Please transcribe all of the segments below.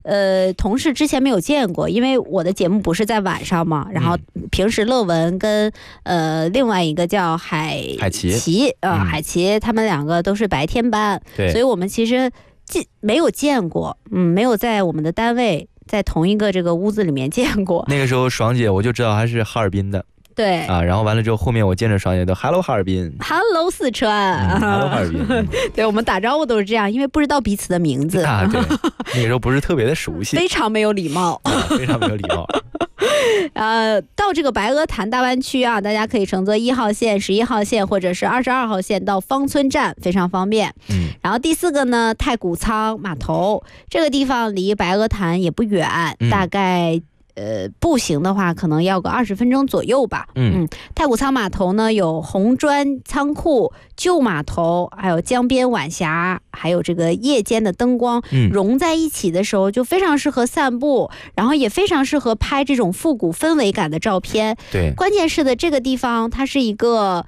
同事之前没有见过，因为我的节目不是在晚上嘛，然后平时乐文跟另外一个叫海琪海琪他们两个都是白天班，所以我们其实没有见过，没有在我们的单位在同一个这个屋子里面见过。 那个时候爽姐我就知道她是哈尔滨的。 对啊，然后完了之后，后面我见着爽姐都 Hello 哈尔滨 ，Hello 四川 ，Hello 哈尔滨。 对，我们打招呼都是这样，因为不知道彼此的名字啊。对，那个时候不是特别的熟悉， 非常没有礼貌， 非常没有礼貌。 到这个白鹅潭大湾区啊，大家可以乘坐1号线、11号线或者是22号线到芳村站，非常方便。然后第4个呢，太谷仓码头这个地方离白鹅潭也不远，大概。步行的话可能要个20分钟左右吧。太谷仓码头呢有红砖仓库、旧码头，还有江边晚霞，还有这个夜间的灯光融在一起的时候，就非常适合散步，然后也非常适合拍这种复古氛围感的照片。 对， 关键是的，这个地方它是一个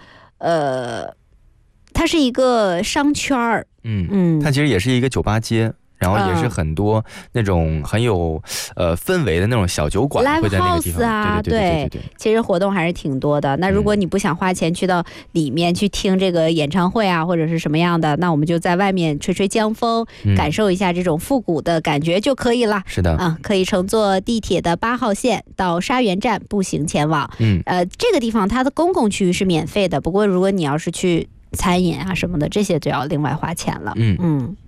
商圈儿， 它其实也是一个酒吧街。然后也是很多那种很有氛围的那种小酒馆会在那个地方。 啊，对，其实活动还是挺多的。那如果你不想花钱去到里面去听这个演唱会啊，或者是什么样的，那我们就在外面吹吹江风，感受一下这种复古的感觉就可以了。 是的， 可以乘坐地铁的8号线到沙园站步行前往。这个地方它的公共区域是免费的，不过如果你要是去餐饮啊什么的，这些就要另外花钱了。